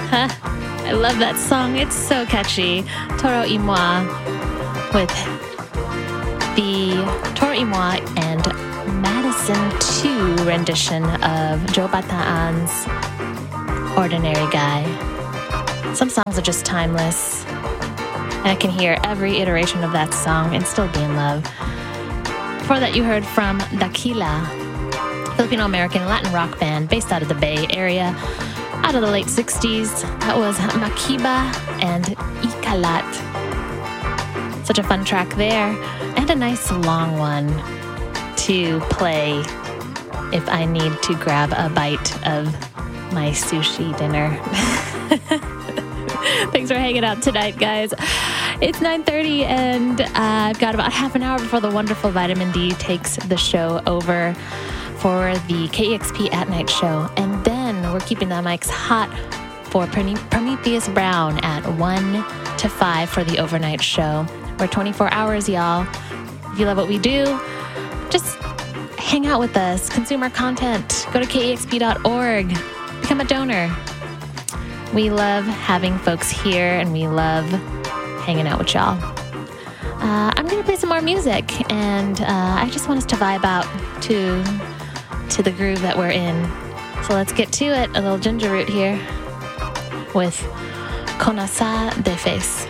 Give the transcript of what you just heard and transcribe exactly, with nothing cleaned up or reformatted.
I love that song. It's so catchy. Toro y Moi with the Toro y Moi and Madison two rendition of Joe Bataan's Ordinary Guy. Some songs are just timeless, and I can hear every iteration of that song and still be in love. Before that, you heard from Daquila, Filipino-American Latin rock band based out of the Bay Area, out of the late sixties. That was Makiba and Ikalat. Such a fun track there, and a nice long one to play if I need to grab a bite of my sushi dinner. Thanks for hanging out tonight, guys. It's nine thirty, and uh, I've got about half an hour before the wonderful Vitamin D takes the show over for the K E X P At Night show. And then we're keeping the mics hot for Prometheus Brown at one to five for the overnight show. We're twenty-four hours, y'all. If you love what we do, just hang out with us, consume our content, go to K E X P dot org, become a donor. We love having folks here, and we love hanging out with y'all. Uh, I'm going to play some more music, and uh, I just want us to vibe out to, to the groove that we're in. So let's get to it. A little ginger root here with Conasa de Face.